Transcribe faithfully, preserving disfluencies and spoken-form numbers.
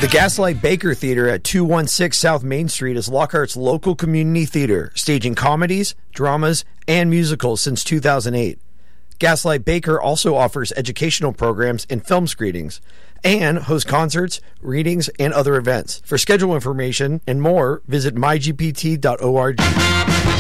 The Gaslight Baker Theater at two one six South Main Street is Lockhart's local community theater, staging comedies, dramas, and musicals since two thousand eight. Gaslight Baker also offers educational programs and film screenings, and hosts concerts, readings, and other events. For schedule information and more, visit my g p t dot org.